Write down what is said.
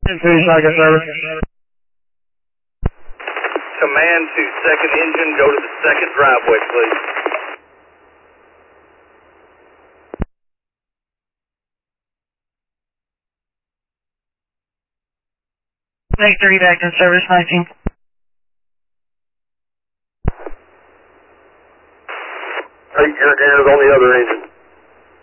Second service. Command to second engine, go to the second driveway, please. Make 3 back in service, 19. Hey, your hand is on the other engine.